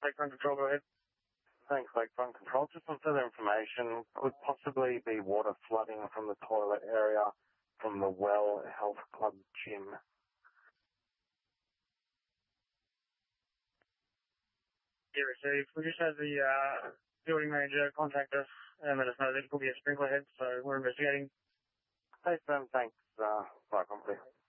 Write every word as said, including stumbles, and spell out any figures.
Lakefront Control, go ahead. Thanks, Lakefront Control. Just some further information. Could possibly be water flooding from the toilet area from the Well Health Club gym. Yeah, received. We just had the uh, building manager contact us and let us know that it could be a sprinkler head, so we're investigating. Hey, Sam, thanks. Uh, bye, company.